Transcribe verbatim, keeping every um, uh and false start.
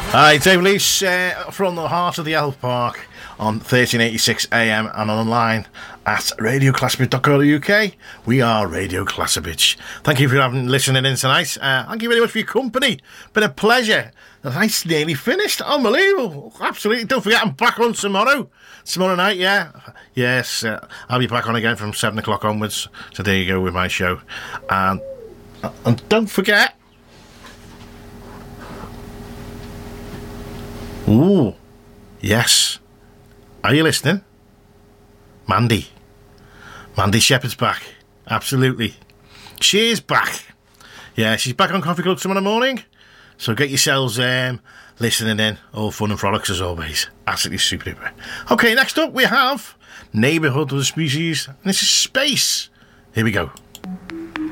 Hi, Dave Lees uh, from the heart of the Elf Park on thirteen eighty-six A M and online at radio classabitch dot co dot U K. We are Radio Classabitch. Thank you for having listening in tonight. Uh, thank you very much for your company. Been a pleasure. The night's nearly finished. Unbelievable. Absolutely. Don't forget, I'm back on tomorrow. Tomorrow night, yeah. Yes, uh, I'll be back on again from seven o'clock onwards. So there you go with my show. And, and don't forget, ooh, yes. Are you listening? Mandy. Mandy Shepherd's back. Absolutely. She is back. Yeah, she's back on Coffee Club tomorrow morning. So get yourselves um, listening in. All fun and frolics as always. Absolutely super duper. Okay, next up we have Neighbourhood of the Species. And this is Space. Here we go.